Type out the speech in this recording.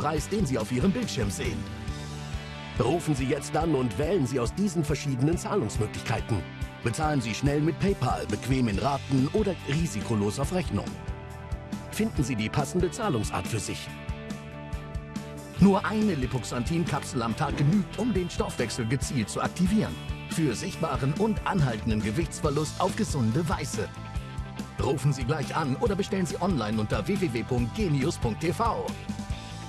Preis, den Sie auf Ihrem Bildschirm sehen. Rufen Sie jetzt an und wählen Sie aus diesen verschiedenen Zahlungsmöglichkeiten. Bezahlen Sie schnell mit PayPal, bequem in Raten oder risikolos auf Rechnung. Finden Sie die passende Zahlungsart für sich. Nur eine Lipoxanthin-Kapsel am Tag genügt, um den Stoffwechsel gezielt zu aktivieren. Für sichtbaren und anhaltenden Gewichtsverlust auf gesunde Weise. Rufen Sie gleich an oder bestellen Sie online unter www.genius.tv.